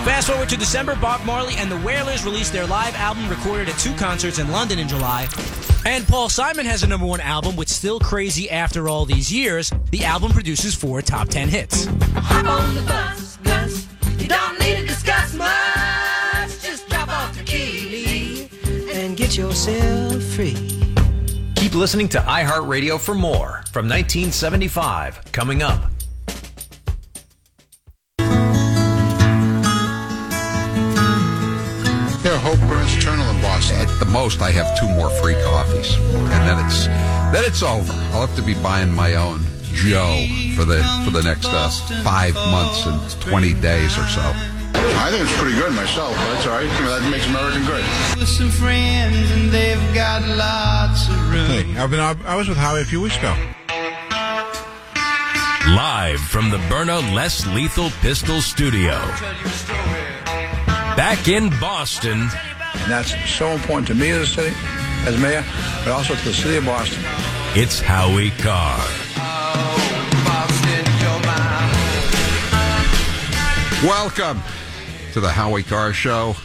Fast forward to December, Bob Marley and the Wailers released their live album recorded at 2 concerts in London in July. And Paul Simon has a number 1 album with Still Crazy After All These Years. The album produces 4 top 10 hits. Hop on the bus, 'cause you don't need to discuss much. Just drop off the key and get yourself free. Keep listening to iHeartRadio for more from 1975. Coming up. Yeah, Hope Burns Journal in Boston. At the most, I have 2 more free coffees, and then it's over. I'll have to be buying my own Joe for the next 5 months and 20 days or so. I think it's pretty good myself. That's all right. That makes American good. With some friends, and they've got lots of room. Hey, I was with Howie a few weeks ago. Live from the Byrna Less Lethal Pistol Studio. Back in Boston. And that's so important to me as a city, as mayor, but also to the city of Boston. It's Howie Carr. Welcome to the Howie Carr Show.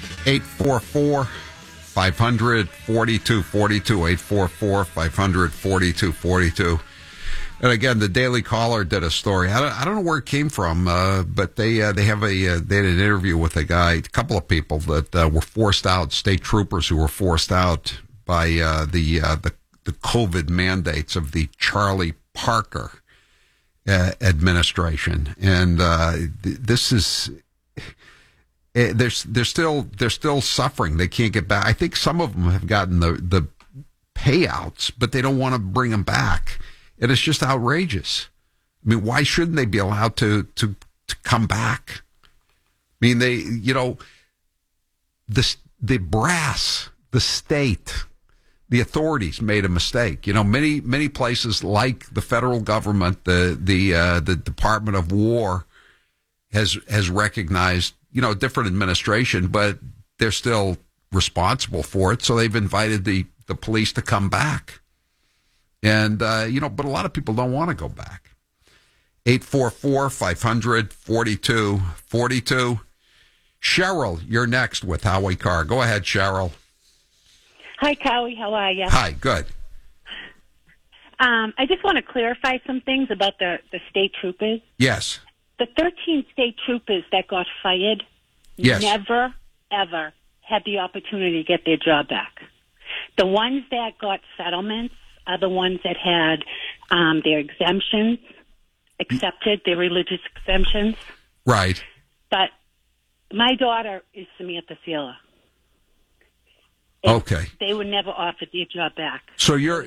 844-500-4242. 844-500-4242. And again, the Daily Caller did a story. I don't know where it came from, but they had an interview with a couple of people that were forced out, state troopers who were forced out by the COVID mandates of the Charlie Parker administration, and this is they're still suffering. They can't get back. I think some of them have gotten the payouts, but they don't want to bring them back. And it's just outrageous. I mean, why shouldn't they be allowed to come back? I mean, the brass, the state, the authorities made a mistake. Many places like the federal government, the Department of War has recognized, different administration, but they're still responsible for it. So they've invited the police to come back. And, but a lot of people don't want to go back. 844-500-4242. Cheryl, you're next with Howie Carr. Go ahead, Cheryl. Hi, Howie. How are you? Hi, good. I just want to clarify some things about the state troopers. Yes. The 13 state troopers that got fired never, ever had the opportunity to get their job back. The ones that got settlements are the ones that had their exemptions accepted, their religious exemptions. Right. But my daughter is Samantha Sealer. Okay. They were never offered their job back. So your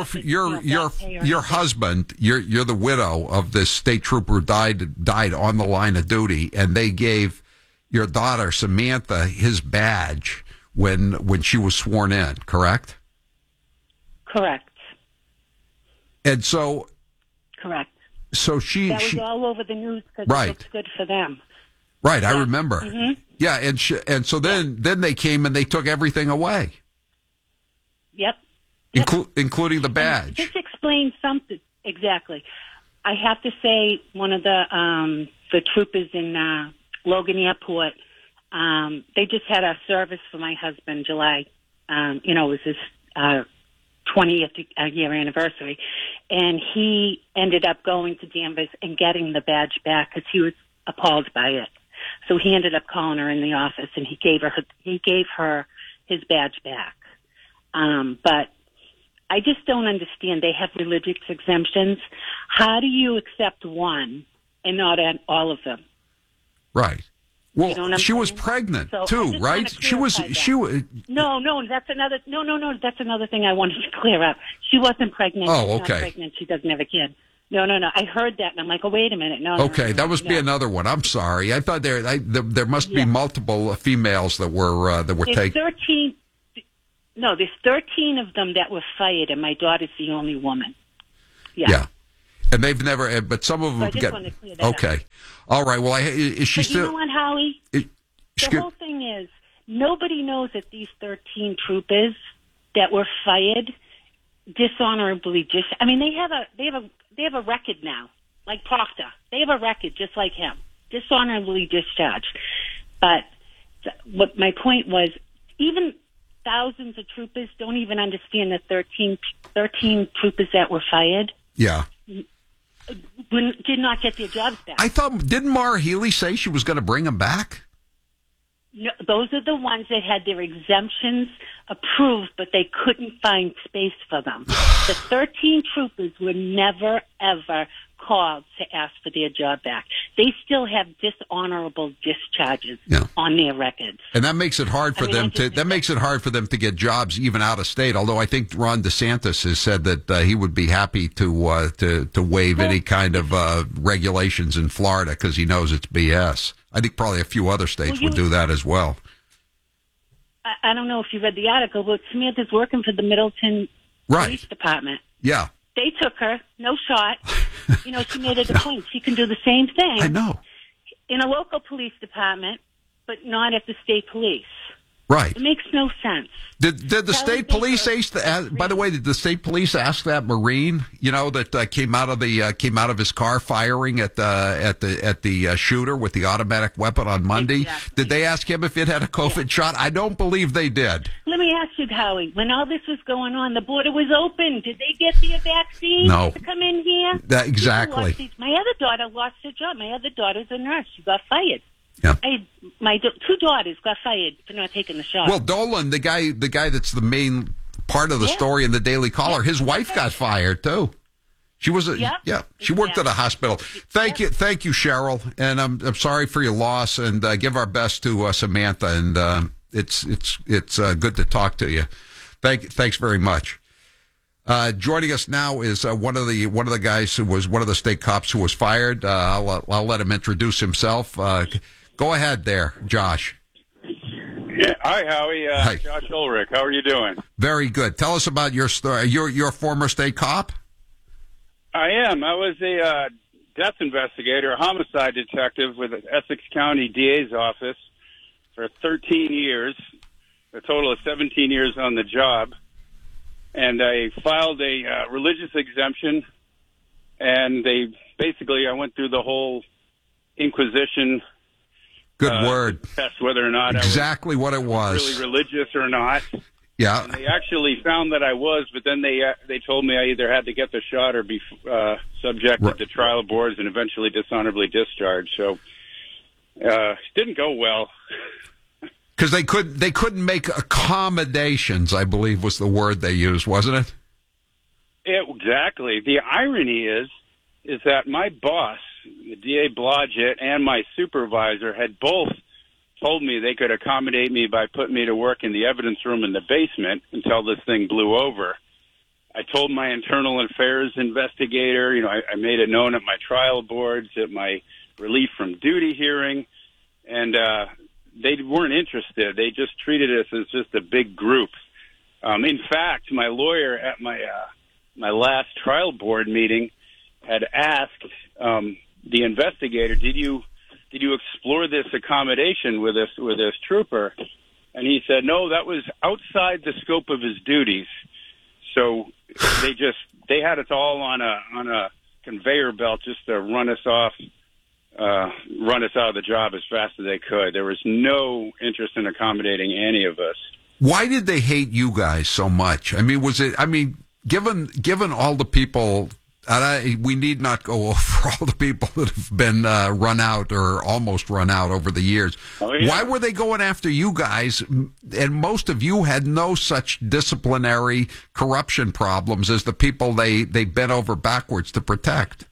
husband, you're the widow of this state trooper who died on the line of duty, and they gave your daughter Samantha his badge when she was sworn in, correct? Correct. And so, correct. So that was all over the news because right. It looks good for them. Right, yeah. I remember. Mm-hmm. Yeah, and so then they came and they took everything away. Yep. Including the badge. Just explain something exactly. I have to say, one of the troopers in Logan Airport, they just had a service for my husband, July. It was his 20th year anniversary, and he ended up going to Danvers and getting the badge back because he was appalled by it. So he ended up calling her in the office, and he gave her his badge back. But I just don't understand. They have religious exemptions. How do you accept one and not all of them? Right. Well, she was pregnant too, right? She was. No, that's another. No, that's another thing I wanted to clear up. She wasn't pregnant. Oh, She's okay. not pregnant. She doesn't have a kid. No. I heard that, and I'm like, oh, wait a minute. No. Okay, that must be another one. I'm sorry. I thought there must be multiple females that were taken. 13. No, there's 13 of them that were fired, and my daughter's the only woman. Yeah. And they've never, but some of them get. Want to clear that okay. Up. All right. Well, is she but still? You know what, Howie? The whole thing is nobody knows that these 13 troopers that were fired dishonorably. I mean, they have a record now, like Proctor. They have a record just like him, dishonorably discharged. But what my point was, even thousands of troopers don't even understand the 13 troopers that were fired. Yeah. Did not get their jobs back. I thought, didn't Maura Healey say she was going to bring them back? No, those are the ones that had their exemptions approved, but they couldn't find space for them. The 13 troopers were never, ever called to ask for their job back. They still have dishonorable discharges on their records. And that makes it hard for them to get jobs even out of state. Although I think Ron DeSantis has said that he would be happy to waive any kind of regulations in Florida because he knows it's BS. I think probably a few other states would do that as well. I don't know if you read the article, but Samantha's working for the Middleton Police Department. Yeah. They took her, no shot. She made it a point. She can do the same thing. I know. In a local police department, but not at the state police. Right. It makes no sense. Did the state police by the way, did the state police ask that Marine, that came out of his car firing at the shooter with the automatic weapon on Monday? Exactly. Did they ask him if it had a COVID shot? I don't believe they did. Let me ask you, Howie, when all this was going on, the border was open. Did they get their vaccine to come in here? Exactly. My other daughter lost her job. My other daughter's a nurse. She got fired. Yeah. My two daughters got fired for not taking the shot. Well, Dolan, the guy that's the main part of the story in the Daily Caller, his wife got fired too. She was she worked at a hospital. Thank you, Cheryl, and I'm sorry for your loss, and give our best to Samantha, and it's good to talk to you. Thanks very much. Joining us now is one of the guys who was one of the state cops who was fired. I'll let him introduce himself. Go ahead there, Josh. Yeah. Hi, Howie. Hi. Josh Ulrich. How are you doing? Very good. Tell us about your story. You're a former state cop? I am. I was a death investigator, a homicide detective with the Essex County DA's office for 13 years, a total of 17 years on the job. And I filed a religious exemption, and I went through the whole Inquisition. Good word. Test whether or not exactly what it was. Really religious or not. Yeah. And they actually found that I was, but then they told me I either had to get the shot or be subjected to trial boards and eventually dishonorably discharged. So it didn't go well. Because they couldn't make accommodations, I believe was the word they used, wasn't it? Exactly. The irony is that my boss, the DA Blodgett, and my supervisor had both told me they could accommodate me by putting me to work in the evidence room in the basement until this thing blew over. I told my internal affairs investigator, I made it known at my trial boards, at my relief from duty hearing, and they weren't interested. They just treated us as just a big group. In fact, my lawyer at my last trial board meeting had asked the investigator, "Did you explore this accommodation with this trooper?" And he said, "No, that was outside the scope of his duties." So they had us all on a conveyor belt just to run us out of the job as fast as they could. There was no interest in accommodating any of us. Why did they hate you guys so much? I mean, given all the people, we need not go over all the people that have been run out or almost run out over the years. Oh, yeah. Why were they going after you guys? And most of you had no such disciplinary corruption problems as the people they bent over backwards to protect.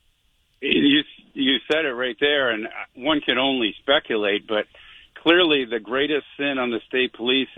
You said it right there, and one can only speculate, but clearly the greatest sin on the state police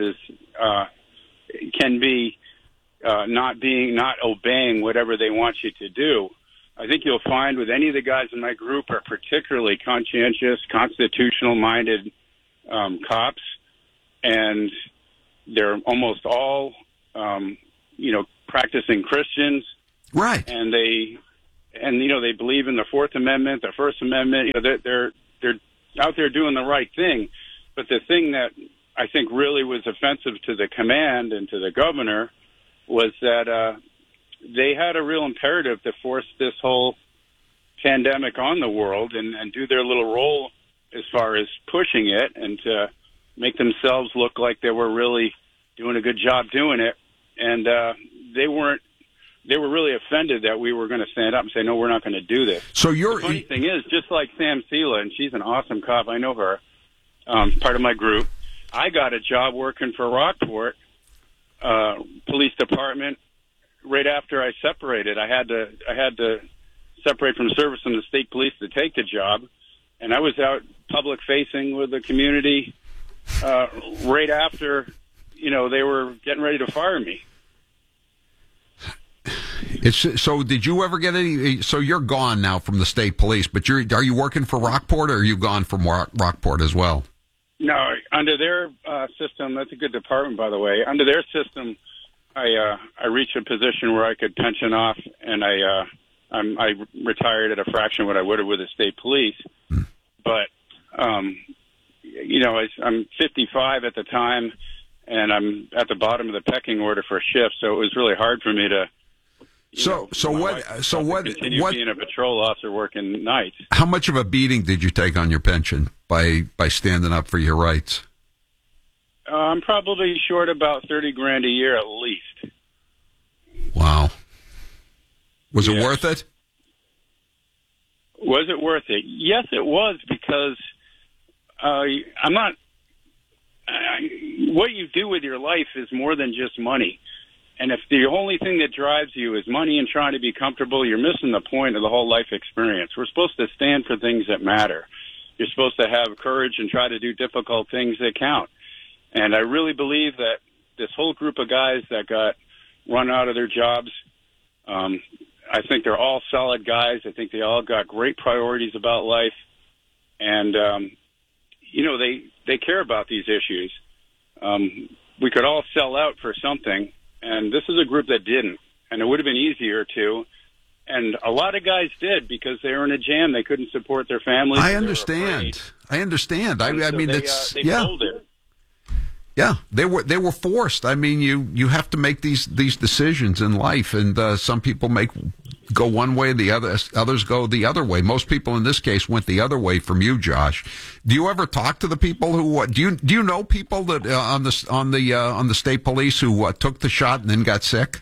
can be not obeying whatever they want you to do. I think you'll find with any of the guys in my group are particularly conscientious, constitutional-minded cops, and they're almost all, practicing Christians. Right. And they believe in the Fourth Amendment, the First Amendment. They're out there doing the right thing. But the thing that I think really was offensive to the command and to the governor was that they had a real imperative to force this whole pandemic on the world and do their little role as far as pushing it and to make themselves look like they were really doing a good job doing it. And they were really offended that we were going to stand up and say, no, we're not going to do this. So the funny thing is, just like Sam Sela, and she's an awesome cop, I know her, part of my group, I got a job working for Rockport Police Department right after I separated. I had to separate from service in the state police to take the job, and I was out public facing with the community right after, they were getting ready to fire me. So did you ever get any? So you're gone now from the state police, but are you working for Rockport, or are you gone from Rockport as well? No, under their system, that's a good department, by the way. Under their system, I reached a position where I could pension off, and I retired at a fraction of what I would have with the state police. But I'm 55 at the time, and I'm at the bottom of the pecking order for a shift, so it was really hard for me to. Continue being a patrol officer working nights. How much of a beating did you take on your pension by standing up for your rights? I'm probably short about $30,000 a year at least. Wow. Was it worth it? Was it worth it? Yes, it was, because I'm not. What you do with your life is more than just money. And if the only thing that drives you is money and trying to be comfortable, you're missing the point of the whole life experience. We're supposed to stand for things that matter. You're supposed to have courage and try to do difficult things that count. And I really believe that this whole group of guys that got run out of their jobs, I think they're all solid guys. I think they all got great priorities about life. And, they care about these issues. We could all sell out for something. And this is a group that didn't, and it would have been easier to. And a lot of guys did, because they were in a jam. They couldn't support their families. I understand. I mean, it's they folded. Yeah, they were forced. I mean, you have to make these decisions in life, and some people go one way, the others go the other way. Most people in this case went the other way from you, Josh. Do you ever talk to the people who do you know people that on the state police who took the shot and then got sick?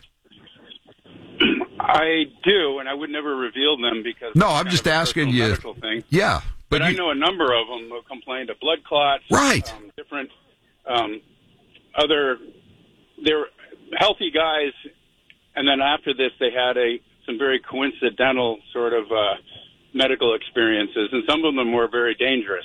I do, and I would never reveal them because no, I'm just asking you. Thing. Yeah, but I know a number of them who complained of blood clots. Right. Different they're healthy guys, and then after this they had some very coincidental sort of medical experiences, and some of them were very dangerous.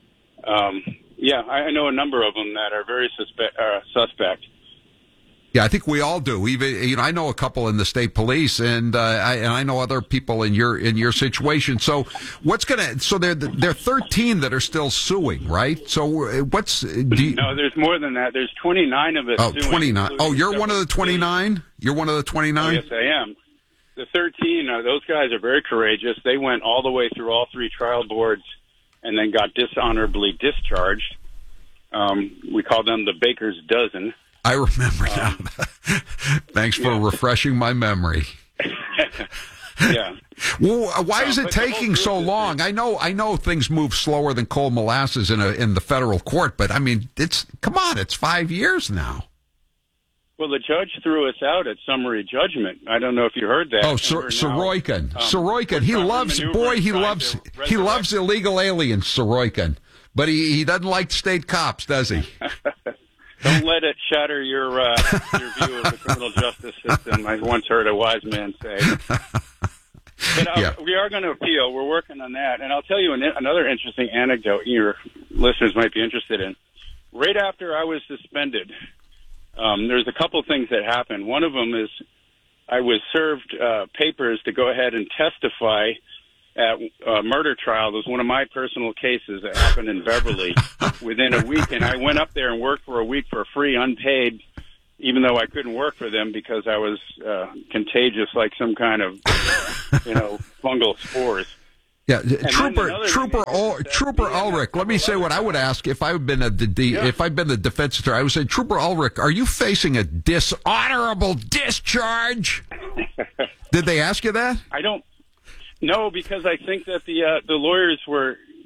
I know a number of them that are very suspect. Yeah, I think we all do. Even I know a couple in the state police, and I know other people in your situation. So So they're 13 that are still suing, right? So No, there's more than that. There's 29 of us. Oh, suing, 29. Oh, you're one of the 29. You're one of the 29. Oh, yes, I am. The 13. Those guys are very courageous. They went all the way through all three trial boards, and then got dishonorably discharged. We call them the Baker's Dozen. I remember now. Thanks for refreshing my memory. Yeah. Well, why is it taking so long? I know things move slower than cold molasses in the federal court, but I mean, it's 5 years now. Well, the judge threw us out at summary judgment. I don't know if you heard that. Oh, Sorokin. Sorokin. He loves illegal aliens, Sorokin. But he doesn't like state cops, does he? Don't let it shatter your view of the criminal justice system, I once heard a wise man say. But we are going to appeal. We're working on that. And I'll tell you another interesting anecdote your listeners might be interested in. Right after I was suspended, there's a couple things that happened. One of them is I was served papers to go ahead and testify at a murder trial. It was one of my personal cases that happened in Beverly within a week, and I went up there and worked for a week for free, unpaid, even though I couldn't work for them because I was contagious like some kind of, fungal spores. Yeah, Trooper Ulrich. Let me say what I would ask if I've been if I'd been the defense attorney. I would say, Trooper Ulrich, are you facing a dishonorable discharge? Did they ask you that? I don't. No, because I think that the lawyers were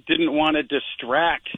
didn't want to distract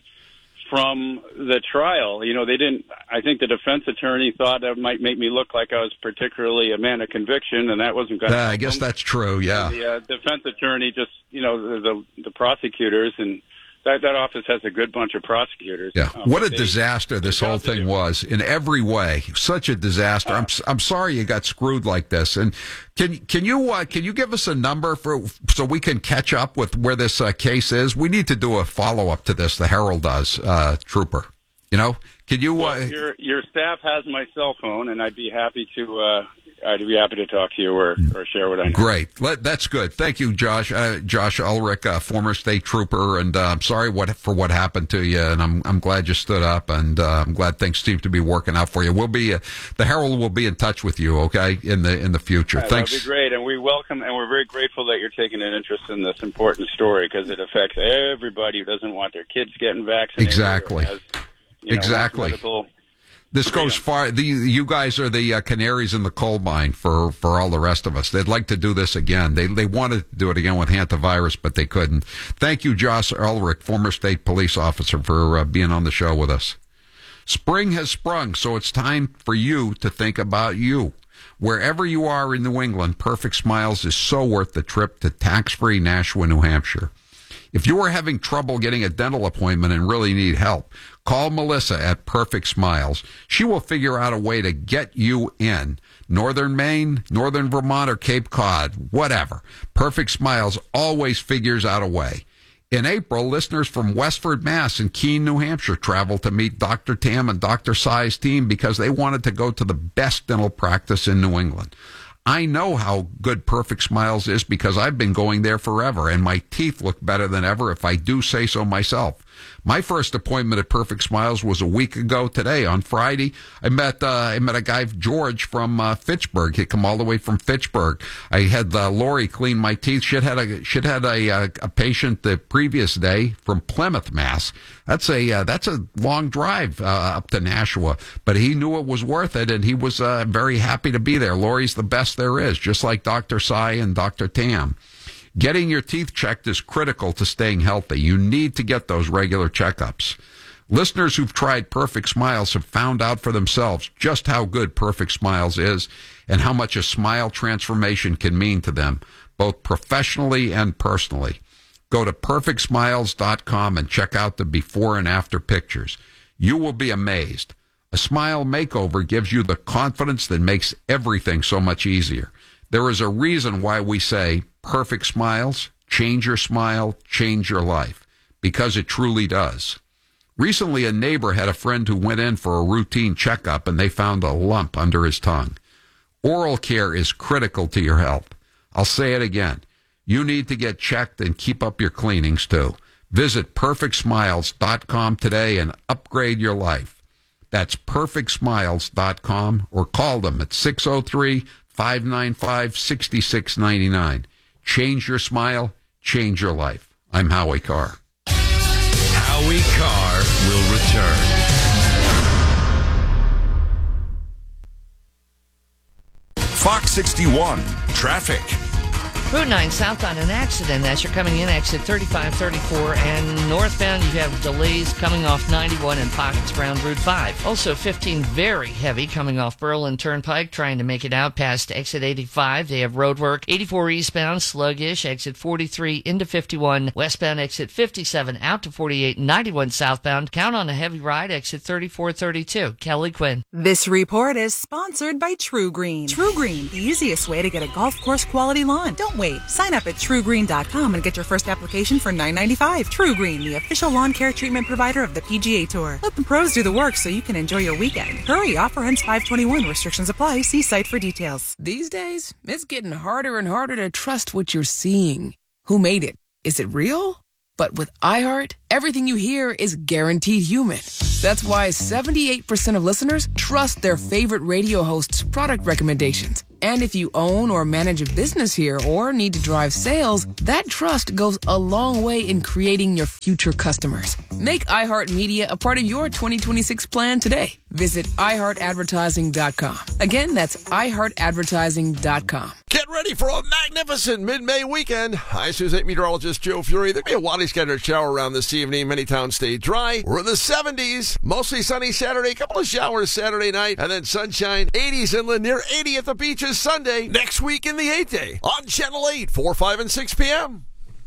from the trial. You know, they didn't. I think the defense attorney thought that might make me look like I was particularly a man of conviction, and that wasn't going to I guess that's true, yeah. And the defense attorney just, you know, the prosecutors, and that office has a good bunch of prosecutors. Yeah. What a disaster this whole thing was in every way. Such a disaster. I'm sorry you got screwed like this. And can you give us a number so we can catch up with where this case is? We need to do a follow up to this. The Herald does, Trooper. You know, can you? Your staff has my cell phone, and I'd be happy to talk to you or share what I know. Great. That's good. Thank you, Josh. Josh Ulrich, former state trooper, and I'm sorry for what happened to you, and I'm glad you stood up, and I'm glad things seem to be working out for you. We'll be the Herald will be in touch with you, okay, in the future. Thanks. That'd be great, and we welcome, and we're very grateful that you're taking an interest in this important story because it affects everybody who doesn't want their kids getting vaccinated. Exactly. Exactly. This goes far. You guys are the canaries in the coal mine for all the rest of us. They'd like to do this again. They wanted to do it again with hantavirus, but they couldn't. Thank you, Josh Ulrich, former state police officer, for being on the show with us. Spring has sprung, so it's time for you to think about you. Wherever you are in New England, Perfect Smiles is so worth the trip to tax-free Nashua, New Hampshire. If you are having trouble getting a dental appointment and really need help, call Melissa at Perfect Smiles. She will figure out a way to get you in. Northern Maine, Northern Vermont, or Cape Cod, whatever. Perfect Smiles always figures out a way. In April, listeners from Westford, Mass. and Keene, New Hampshire traveled to meet Dr. Tam and Dr. Sai's team because they wanted to go to the best dental practice in New England. I know how good Perfect Smiles is because I've been going there forever, and my teeth look better than ever if I do say so myself. My first appointment at Perfect Smiles was a week ago today. On Friday, I met a guy, George, from Fitchburg. He'd come all the way from Fitchburg. I had Lori clean my teeth. She'd had a patient the previous day from Plymouth, Mass. That's a long drive up to Nashua, but he knew it was worth it, and he was very happy to be there. Lori's the best there is, just like Dr. Sai and Dr. Tam. Getting your teeth checked is critical to staying healthy. You need to get those regular checkups. Listeners who've tried Perfect Smiles have found out for themselves just how good Perfect Smiles is and how much a smile transformation can mean to them, both professionally and personally. Go to perfectsmiles.com and check out the before and after pictures. You will be amazed. A smile makeover gives you the confidence that makes everything so much easier. There is a reason why we say Perfect Smiles, change your smile, change your life, because it truly does. Recently, a neighbor had a friend who went in for a routine checkup and they found a lump under his tongue. Oral care is critical to your health. I'll say it again. You need to get checked and keep up your cleanings too. Visit perfectsmiles.com today and upgrade your life. That's perfectsmiles.com or call them at 603-595-6699. Change your smile, change your life. I'm Howie Carr. Howie Carr will return. Fox 61, traffic. Route 9 southbound, an accident as you're coming in, exit 3534, and northbound you have delays coming off 91 and pockets around Route 5. Also 15 very heavy coming off Berlin Turnpike, trying to make it out past exit 85. They have road work. 84 eastbound, sluggish, exit 43 into 51. Westbound exit 57 out to 48, 91 southbound. Count on a heavy ride, exit 3432. Kelly Quinn. This report is sponsored by True Green. True Green, the easiest way to get a golf course quality lawn. Don't wait. Sign up at TrueGreen.com and get your first application for $9.95. True Green, the official lawn care treatment provider of the PGA Tour. Let the pros do the work so you can enjoy your weekend. Hurry, offer ends 5/21. Restrictions apply. See site for details. These days, it's getting harder and harder to trust what you're seeing. Who made it? Is it real? But with iHeart, everything you hear is guaranteed human. That's why 78% of listeners trust their favorite radio host's product recommendations. And if you own or manage a business here or need to drive sales, that trust goes a long way in creating your future customers. Make iHeartMedia a part of your 2026 plan today. Visit iHeartAdvertising.com. Again, that's iHeartAdvertising.com. Get Get ready for a magnificent mid-May weekend. Hi, News 8 meteorologist Joe Fury. There'll be a widely scattered shower around this evening. Many towns stay dry. We're in the 70s. Mostly sunny Saturday. A couple of showers Saturday night. And then sunshine. 80s inland, near 80 at the beaches Sunday. Next week in the 8th day. On Channel 8, 4, 5, and 6 p.m.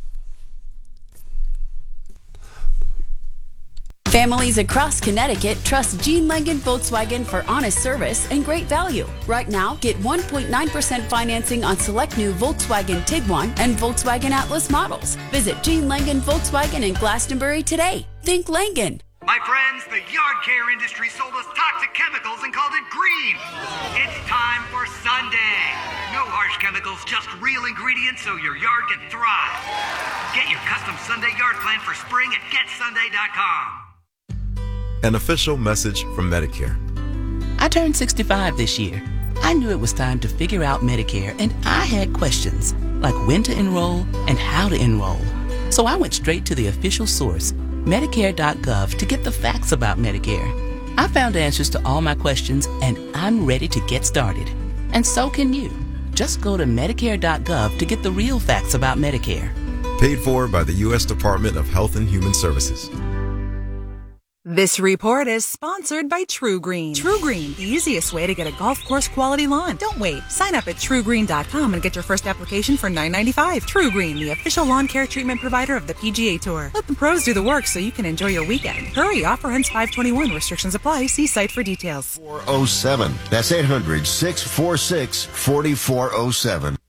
Families across Connecticut trust Gene Langen Volkswagen for honest service and great value. Right now, get 1.9% financing on select new Volkswagen Tiguan and Volkswagen Atlas models. Visit Gene Langen Volkswagen in Glastonbury today. Think Langen. My friends, the yard care industry sold us toxic chemicals and called it green. It's time for Sunday. No harsh chemicals, just real ingredients so your yard can thrive. Get your custom Sunday yard plan for spring at getsunday.com. An official message from Medicare. I turned 65 this year. I knew it was time to figure out Medicare, and I had questions, like when to enroll and how to enroll. So I went straight to the official source, Medicare.gov, to get the facts about Medicare. I found answers to all my questions, and I'm ready to get started. And so can you. Just go to Medicare.gov to get the real facts about Medicare. Paid for by the U.S. Department of Health and Human Services. This report is sponsored by True Green. True Green, the easiest way to get a golf course quality lawn. Don't wait. Sign up at TrueGreen.com and get your first application for $9.95. True Green, the official lawn care treatment provider of the PGA Tour. Let the pros do the work so you can enjoy your weekend. Hurry, offer ends 5/21. Restrictions apply. See site for details. 407. That's 800-646-4407.